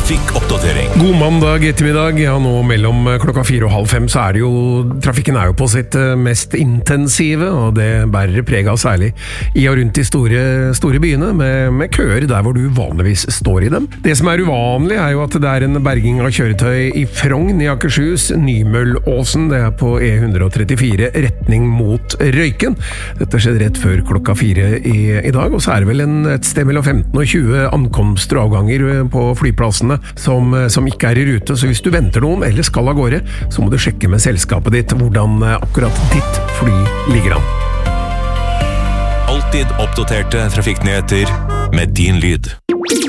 Trafikkoppdatering. God mandag ettermiddag, ja nå mellom klokka 4 og halv 5 så er det jo, trafikken er jo på sitt mest intensive, og det bærer preg av særlig i og rundt de store byene, med køer der hvor du vanligvis står i dem. Det som er uvanlig er jo at det er en berging av kjøretøy i Frogn i Akershus, Nymøllåsen, det er på E134, retning mot Røyken. Dette skjedde rett før klokka 4 i dag, og så er det vel et sted mellom 15 og 20 ankomster og avganger på flyplassene som ikke er i rute, så hvis du venter noen eller skal av gårde, så må du sjekke med selskapet ditt hvordan akkurat ditt fly ligger an. Alltid oppdaterte trafikknyheter med din lyd.